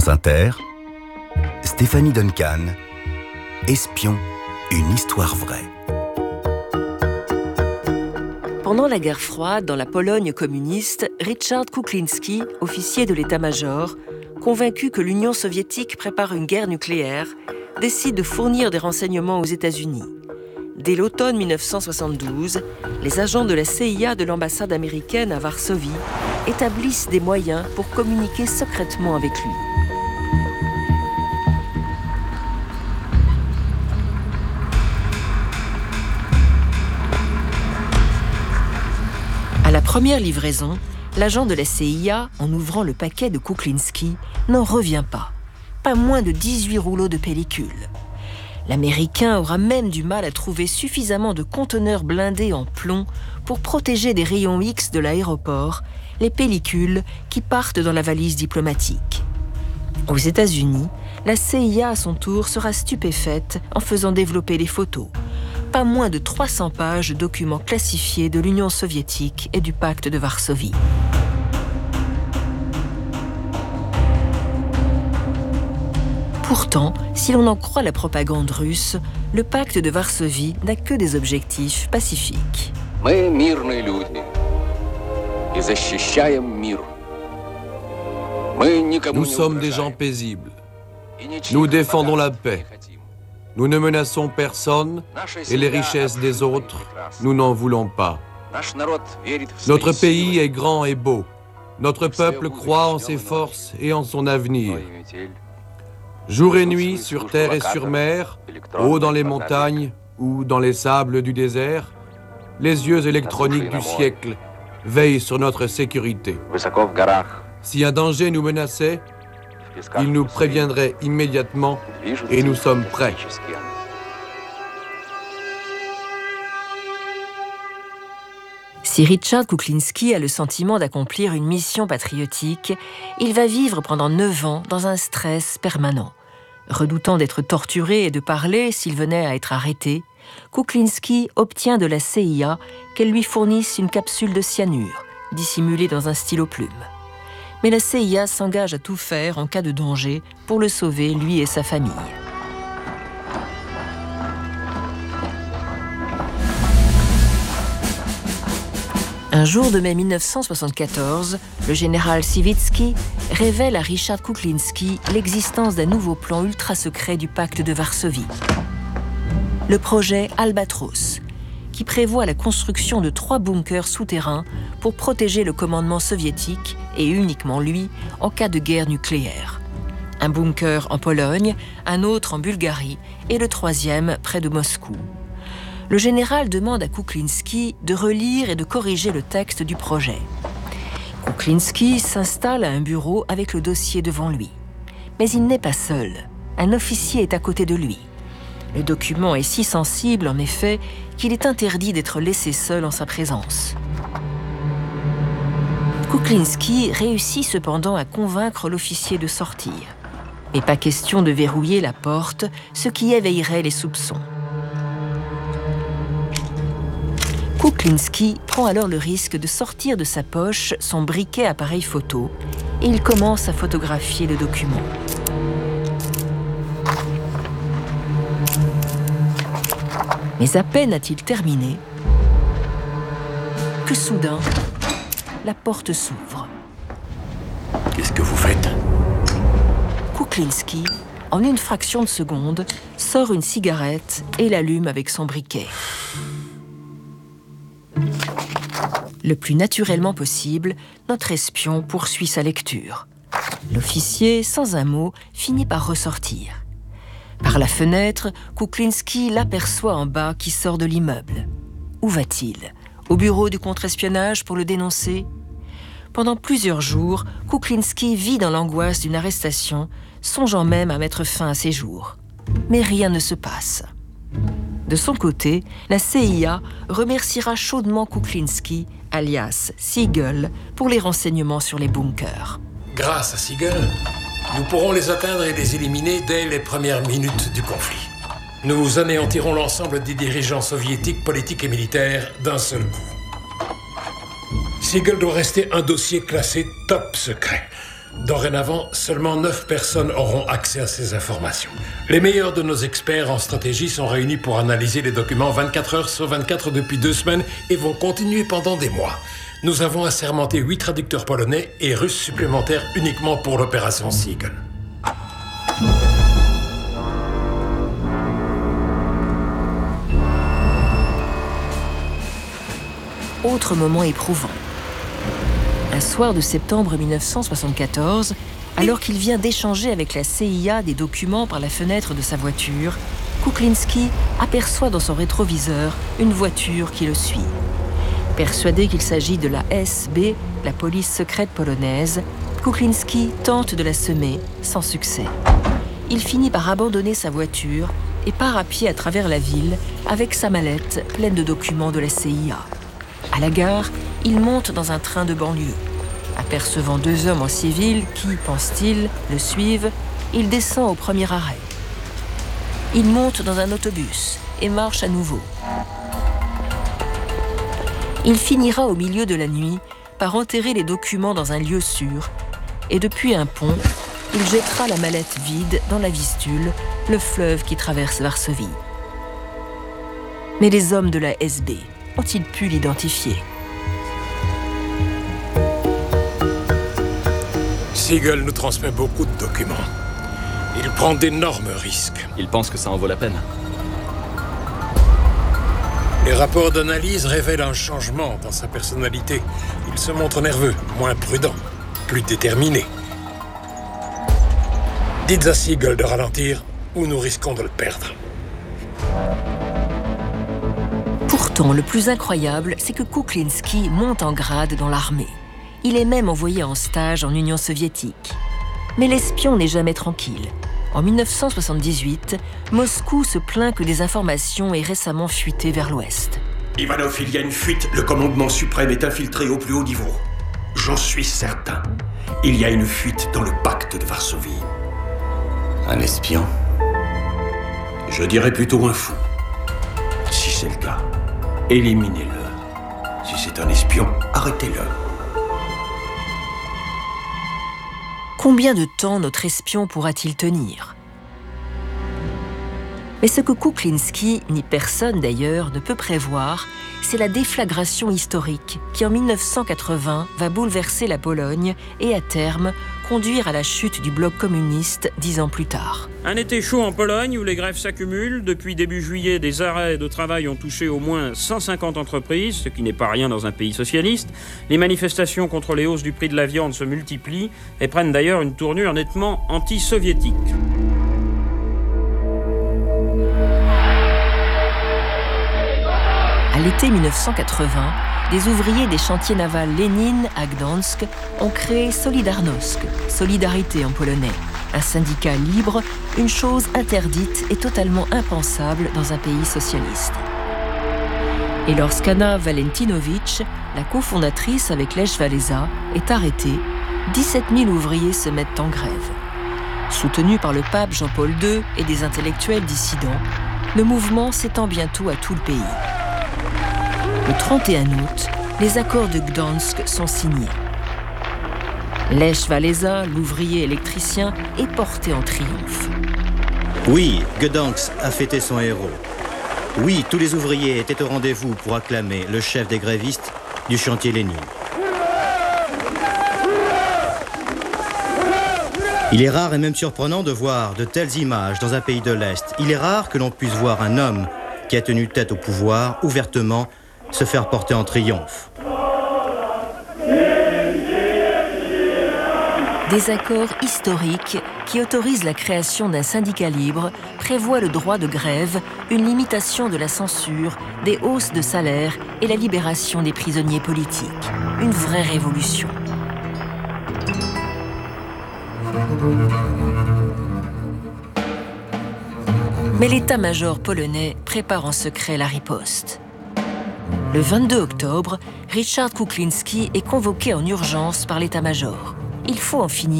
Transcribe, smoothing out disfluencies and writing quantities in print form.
France Inter, Stéphanie Duncan, Espion, une histoire vraie. Pendant la guerre froide, dans la Pologne communiste, Richard Kuklinski, officier de l'état-major, convaincu que l'Union soviétique prépare une guerre nucléaire, décide de fournir des renseignements aux États-Unis. Dès l'automne 1972, les agents de la CIA de l'ambassade américaine à Varsovie établissent des moyens pour communiquer secrètement avec lui. À la première livraison, l'agent de la CIA, en ouvrant le paquet de Kuklinski, n'en revient pas. Pas moins de 18 rouleaux de pellicule. L'Américain aura même du mal à trouver suffisamment de conteneurs blindés en plomb pour protéger des rayons X de l'aéroport les pellicules qui partent dans la valise diplomatique. Aux États-Unis, la CIA à son tour sera stupéfaite en faisant développer les photos. Pas moins de 300 pages de documents classifiés de l'Union soviétique et du pacte de Varsovie. Pourtant, si l'on en croit la propagande russe, le pacte de Varsovie n'a que des objectifs pacifiques. Nous sommes des gens paisibles. Nous défendons la paix. Nous ne menaçons personne et les richesses des autres, nous n'en voulons pas. Notre pays est grand et beau. Notre peuple croit en ses forces et en son avenir. Jour et nuit, sur terre et sur mer, haut dans les montagnes ou dans les sables du désert, les yeux électroniques du siècle veillent sur notre sécurité. Si un danger nous menaçait, ils nous préviendraient immédiatement et nous sommes prêts. Si Richard Kuklinski a le sentiment d'accomplir une mission patriotique, il va vivre pendant 9 ans dans un stress permanent. Redoutant d'être torturé et de parler s'il venait à être arrêté, Kuklinski obtient de la CIA qu'elle lui fournisse une capsule de cyanure, dissimulée dans un stylo plume. Mais la CIA s'engage à tout faire en cas de danger pour le sauver, lui et sa famille. Un jour de mai 1974, le général Sivitsky révèle à Richard Kuklinski l'existence d'un nouveau plan ultra-secret du pacte de Varsovie. Le projet Albatros, qui prévoit la construction de 3 bunkers souterrains pour protéger le commandement soviétique, et uniquement lui, en cas de guerre nucléaire. Un bunker en Pologne, un autre en Bulgarie et le 3e près de Moscou. Le général demande à Kuklinski de relire et de corriger le texte du projet. Kuklinski s'installe à un bureau avec le dossier devant lui. Mais il n'est pas seul. Un officier est à côté de lui. Le document est si sensible, en effet, qu'il est interdit d'être laissé seul en sa présence. Kuklinski réussit cependant à convaincre l'officier de sortir. Mais pas question de verrouiller la porte, ce qui éveillerait les soupçons. Kuklinski prend alors le risque de sortir de sa poche son briquet appareil photo et il commence à photographier le document. Mais à peine a-t-il terminé que soudain, la porte s'ouvre. Qu'est-ce que vous faites ? Kuklinski, en une fraction de seconde, sort une cigarette et l'allume avec son briquet. Le plus naturellement possible, notre espion poursuit sa lecture. L'officier, sans un mot, finit par ressortir. Par la fenêtre, Kuklinski l'aperçoit en bas qui sort de l'immeuble. Où va-t-il ? Au bureau du contre-espionnage pour le dénoncer ? Pendant plusieurs jours, Kuklinski vit dans l'angoisse d'une arrestation, songeant même à mettre fin à ses jours. Mais rien ne se passe. De son côté, la CIA remerciera chaudement Kuklinski, alias Siegel, pour les renseignements sur les bunkers. Grâce à Siegel, nous pourrons les atteindre et les éliminer dès les premières minutes du conflit. Nous anéantirons l'ensemble des dirigeants soviétiques, politiques et militaires d'un seul coup. Siegel doit rester un dossier classé top secret. Dorénavant, seulement 9 personnes auront accès à ces informations. Les meilleurs de nos experts en stratégie sont réunis pour analyser les documents 24 heures sur 24 depuis 2 semaines et vont continuer pendant des mois. Nous avons assermenté 8 traducteurs polonais et russes supplémentaires uniquement pour l'opération Seagull. Autre moment éprouvant. Un soir de septembre 1974, alors qu'il vient d'échanger avec la CIA des documents par la fenêtre de sa voiture, Kuklinski aperçoit dans son rétroviseur une voiture qui le suit. Persuadé qu'il s'agit de la SB, la police secrète polonaise, Kuklinski tente de la semer sans succès. Il finit par abandonner sa voiture et part à pied à travers la ville avec sa mallette pleine de documents de la CIA. À la gare, il monte dans un train de banlieue. Apercevant 2 hommes en civil qui, pense-t-il, le suivent, il descend au premier arrêt. Il monte dans un autobus et marche à nouveau. Il finira au milieu de la nuit par enterrer les documents dans un lieu sûr et depuis un pont, il jettera la mallette vide dans la Vistule, le fleuve qui traverse Varsovie. Mais les hommes de la SB ont-ils pu l'identifier? Seagull nous transmet beaucoup de documents. Il prend d'énormes risques. Il pense que ça en vaut la peine. Les rapports d'analyse révèlent un changement dans sa personnalité. Il se montre nerveux, moins prudent, plus déterminé. Dites à Seagull de ralentir ou nous risquons de le perdre. Pourtant, le plus incroyable, c'est que Kuklinski monte en grade dans l'armée. Il est même envoyé en stage en Union soviétique. Mais l'espion n'est jamais tranquille. En 1978, Moscou se plaint que des informations aient récemment fuité vers l'Ouest. Ivanov, il y a une fuite. Le commandement suprême est infiltré au plus haut niveau. J'en suis certain. Il y a une fuite dans le pacte de Varsovie. Un espion? Je dirais plutôt un fou. Si c'est le cas, éliminez-le. Si c'est un espion, arrêtez-le. Combien de temps notre espion pourra-t-il tenir? Mais ce que Kuklinski, ni personne d'ailleurs, ne peut prévoir, c'est la déflagration historique qui, en 1980, va bouleverser la Pologne et, à terme, conduire à la chute du bloc communiste 10 ans plus tard. Un été chaud en Pologne où les grèves s'accumulent. Depuis début juillet, des arrêts de travail ont touché au moins 150 entreprises, ce qui n'est pas rien dans un pays socialiste. Les manifestations contre les hausses du prix de la viande se multiplient et prennent d'ailleurs une tournure nettement anti-soviétique. À l'été 1980, des ouvriers des chantiers navals Lénine à Gdansk ont créé Solidarność, Solidarité en polonais, un syndicat libre, une chose interdite et totalement impensable dans un pays socialiste. Et lorsqu'Anna Valentinowicz, la cofondatrice avec Lech Walesa, est arrêtée, 17 000 ouvriers se mettent en grève. Soutenu par le pape Jean-Paul II et des intellectuels dissidents, le mouvement s'étend bientôt à tout le pays. Le 31 août, les accords de Gdansk sont signés. Lech Walesa, l'ouvrier électricien, est porté en triomphe. Oui, Gdansk a fêté son héros. Oui, tous les ouvriers étaient au rendez-vous pour acclamer le chef des grévistes du chantier Lénine. Il est rare et même surprenant de voir de telles images dans un pays de l'Est. Il est rare que l'on puisse voir un homme qui a tenu tête au pouvoir ouvertement se faire porter en triomphe. Des accords historiques qui autorisent la création d'un syndicat libre prévoient le droit de grève, une limitation de la censure, des hausses de salaire et la libération des prisonniers politiques. Une vraie révolution. Mais l'état-major polonais prépare en secret la riposte. Le 22 octobre, Richard Kuklinski est convoqué en urgence par l'état-major. Il faut en finir